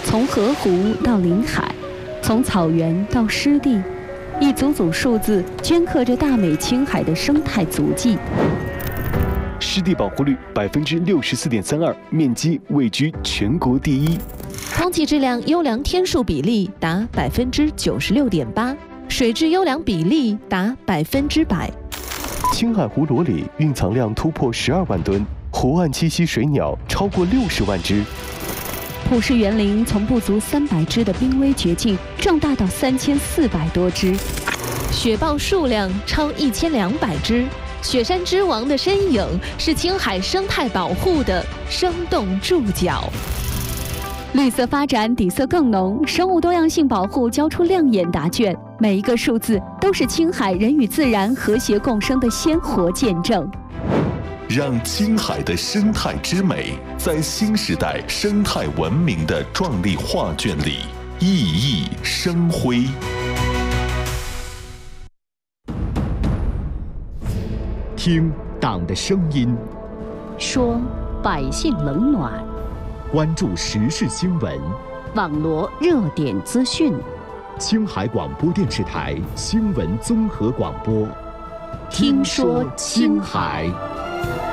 从河湖到临海，从草原到湿地，一组组数字镌刻着大美青海的生态足迹。 湿地保护率64.32%，面积位居全国第一。 空气质量优良天数比例达96.8%，水质优良比例达100%。 青海湖裸里蕴藏量突破12万吨，湖岸栖息水鸟超过60万只。 普氏园林从不足300只的濒危绝境壮大到3400多只， 雪豹数量超1200只。雪山之王的身影是青海生态保护的生动注脚。 绿色发展底色更浓，生物多样性保护交出亮眼答卷，每一个数字都是青海人与自然和谐共生的鲜活见证。 让青海的生态之美在新时代生态文明的壮丽画卷里熠熠生辉。 听党的声音， 说百姓冷暖， 关注时事新闻， 网罗热点资讯。 青海广播电视台新闻综合广播， 听说青海。